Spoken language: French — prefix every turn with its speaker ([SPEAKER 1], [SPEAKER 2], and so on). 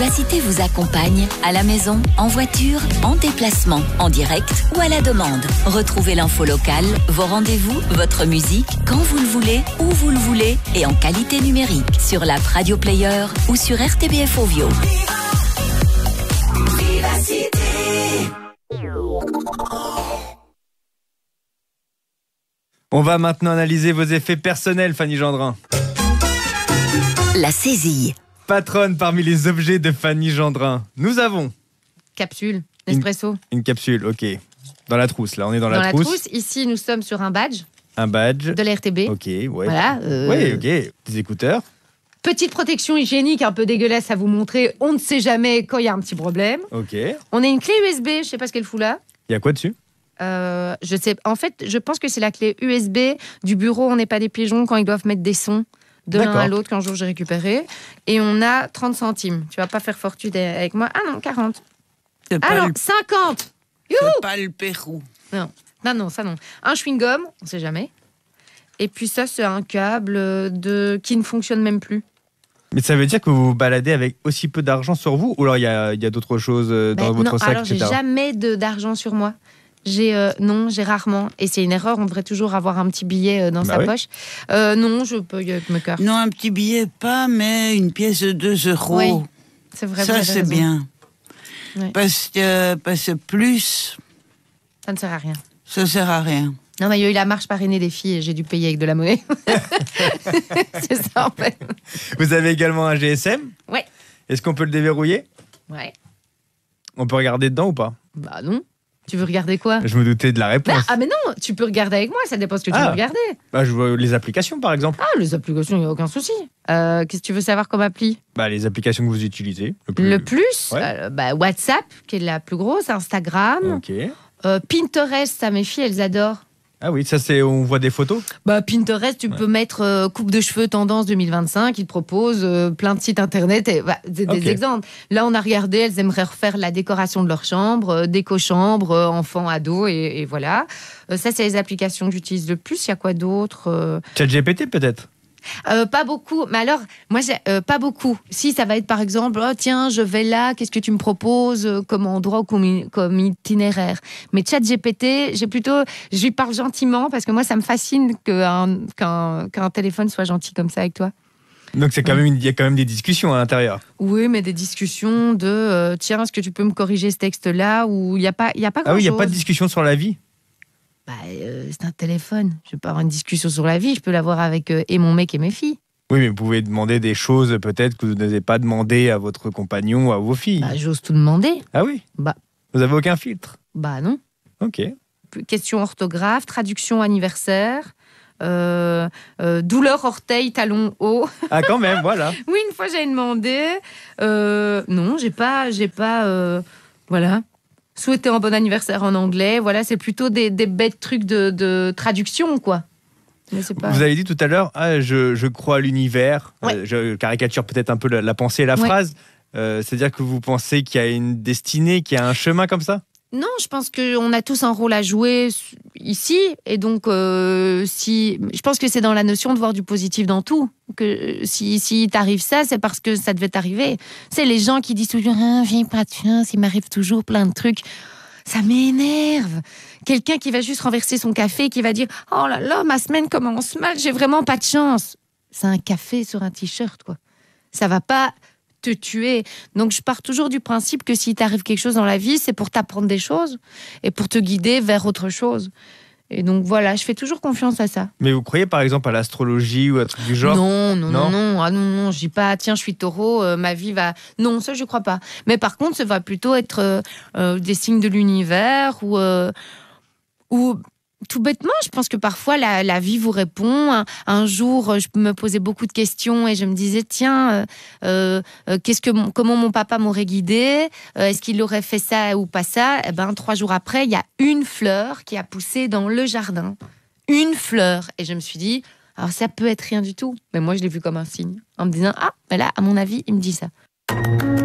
[SPEAKER 1] Vivacité vous accompagne à la maison, en voiture, en déplacement, en direct ou à la demande. Retrouvez l'info locale, vos rendez-vous, votre musique, quand vous le voulez, où vous le voulez et en qualité numérique sur l'app Radio Player ou sur RTBF Ovio. Vivacité.
[SPEAKER 2] On va maintenant analyser vos effets personnels, Fanny Gendrin.
[SPEAKER 1] La saisie.
[SPEAKER 2] Patronne parmi les objets de Fanny Gendrin. Nous avons
[SPEAKER 3] Capsule, Nespresso.
[SPEAKER 2] une capsule, ok. Dans la trousse, là, on est dans la trousse.
[SPEAKER 3] Ici, nous sommes sur un badge.
[SPEAKER 2] Un badge.
[SPEAKER 3] De la RTB.
[SPEAKER 2] Ok, ouais.
[SPEAKER 3] Voilà.
[SPEAKER 2] Ouais, ok. Des écouteurs.
[SPEAKER 3] Petite protection hygiénique un peu dégueulasse à vous montrer. On ne sait jamais quand il y a un petit problème.
[SPEAKER 2] Ok.
[SPEAKER 3] On a une clé USB, je ne sais pas ce qu'elle fout là.
[SPEAKER 2] Il y a quoi dessus?
[SPEAKER 3] Je sais. En fait, je pense que c'est la clé USB du bureau. On n'est pas des pigeons quand ils doivent mettre des sons de l'un à l'autre qu'un jour j'ai récupéré. Et on a 30 centimes. Tu vas pas faire fortune avec moi. Ah non, 40. Ah non, 50. Youhou.
[SPEAKER 4] C'est pas le Pérou.
[SPEAKER 3] Non, ça non. Un chewing-gum, on sait jamais. Et puis ça, c'est un câble qui ne fonctionne même plus.
[SPEAKER 2] Mais ça veut dire que vous vous baladez avec aussi peu d'argent sur vous? Ou alors il y a d'autres choses dans votre sac,
[SPEAKER 3] alors
[SPEAKER 2] etc.
[SPEAKER 3] j'ai jamais d'argent sur moi. J'ai rarement. Et c'est une erreur, on devrait toujours avoir un petit billet dans sa poche. Non, je peux y me cœur.
[SPEAKER 4] Non, un petit billet pas, mais une pièce de 2 €.
[SPEAKER 3] Oui, c'est vrai.
[SPEAKER 4] Ça, c'est bien.
[SPEAKER 3] Ouais.
[SPEAKER 4] Parce que plus,
[SPEAKER 3] ça ne sert à rien.
[SPEAKER 4] ça sert à rien.
[SPEAKER 3] Non, mais il y a eu la marche parrainée des filles et j'ai dû payer avec de la monnaie. C'est ça, en fait.
[SPEAKER 2] Vous avez également un GSM?
[SPEAKER 3] Ouais.
[SPEAKER 2] Est-ce qu'on peut le déverrouiller?
[SPEAKER 3] Ouais.
[SPEAKER 2] On peut regarder dedans ou pas?
[SPEAKER 3] Bah non. Tu veux regarder quoi?
[SPEAKER 2] Je me doutais de la réponse.
[SPEAKER 3] Ah mais non, tu peux regarder avec moi, ça dépend ce que tu veux regarder.
[SPEAKER 2] Bah, je vois les applications, par exemple.
[SPEAKER 3] Ah, les applications, il n'y a aucun souci. Qu'est-ce que tu veux savoir comme appli?
[SPEAKER 2] Bah, les applications que vous utilisez.
[SPEAKER 3] Le plus
[SPEAKER 2] Ouais.
[SPEAKER 3] WhatsApp, qui est la plus grosse, Instagram.
[SPEAKER 2] Ok.
[SPEAKER 3] Pinterest, ça, mes filles, elles adorent.
[SPEAKER 2] Ah oui, ça c'est, on voit des photos?
[SPEAKER 3] Bah, Pinterest, tu peux mettre coupe de cheveux tendance 2025, ils te proposent plein de sites internet, et, des exemples. Là, on a regardé, elles aimeraient refaire la décoration de leur chambre, déco-chambre, enfants, ados, et voilà. Ça, c'est les applications que j'utilise le plus. Il y a quoi d'autre?
[SPEAKER 2] ChatGPT peut-être?
[SPEAKER 3] Pas beaucoup. Mais alors, moi, pas beaucoup. Si, ça va être par exemple, oh tiens, je vais là, qu'est-ce que tu me proposes comme endroit ou comme itinéraire? Mais ChatGPT, je lui parle gentiment parce que moi, ça me fascine qu'un téléphone soit gentil comme ça avec toi.
[SPEAKER 2] Donc c'est quand même il y a quand même des discussions à l'intérieur.
[SPEAKER 3] Oui, mais des discussions de tiens, est-ce que tu peux me corriger ce texte-là? Ou il y a pas grand-chose.
[SPEAKER 2] Ah oui, il y a pas de discussion sur la vie?
[SPEAKER 3] C'est un téléphone. Je ne vais pas avoir une discussion sur la vie. Je peux l'avoir avec et mon mec et mes filles.
[SPEAKER 2] Oui, mais vous pouvez demander des choses peut-être que vous n'avez pas demandé à votre compagnon ou à vos filles.
[SPEAKER 3] J'ose tout demander.
[SPEAKER 2] Ah oui? Vous avez aucun filtre?
[SPEAKER 3] Non.
[SPEAKER 2] Ok.
[SPEAKER 3] Question orthographe, traduction anniversaire, douleur orteil, talon haut.
[SPEAKER 2] Ah quand même, voilà.
[SPEAKER 3] Oui, une fois j'avais demandé. Non, j'ai pas. Voilà. Souhaiter un bon anniversaire en anglais. Voilà, c'est plutôt des bêtes trucs de traduction, quoi. Mais c'est pas...
[SPEAKER 2] Vous avez dit tout à l'heure, je crois à l'univers.
[SPEAKER 3] Ouais.
[SPEAKER 2] Je caricature peut-être un peu la pensée et la phrase. C'est-à-dire que vous pensez qu'il y a une destinée, qu'il y a un chemin comme ça?
[SPEAKER 3] Non, je pense qu'on a tous un rôle à jouer ici. Et donc, je pense que c'est dans la notion de voir du positif dans tout. Que si t'arrive ça, c'est parce que ça devait t'arriver. C'est les gens qui disent toujours « Viens pas de chance, il m'arrive toujours plein de trucs. » Ça m'énerve. Quelqu'un qui va juste renverser son café, qui va dire « Oh là là, ma semaine commence mal, j'ai vraiment pas de chance. » C'est un café sur un t-shirt, quoi. Ça va pas te tuer. Donc, je pars toujours du principe que si t'arrive quelque chose dans la vie, c'est pour t'apprendre des choses et pour te guider vers autre chose. Et donc, voilà, je fais toujours confiance à ça.
[SPEAKER 2] Mais vous croyez par exemple à l'astrologie ou à un truc du genre?
[SPEAKER 3] Non. Ah non, je dis pas, tiens, je suis taureau, ma vie va... Non, ça, je crois pas. Mais par contre, ça va plutôt être des signes de l'univers ou tout bêtement, je pense que parfois la vie vous répond. Un jour, je me posais beaucoup de questions et je me disais, tiens, comment mon papa m'aurait guidée? Est-ce qu'il aurait fait ça ou pas ça? 3 jours après, il y a une fleur qui a poussé dans le jardin. Une fleur. Et je me suis dit, alors ça peut être rien du tout. Mais moi, je l'ai vu comme un signe. En me disant, mais là, à mon avis, il me dit ça.